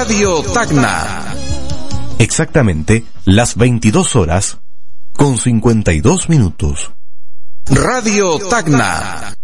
Radio Tacna. Exactamente las 22 horas con 52 minutos. Radio Tacna.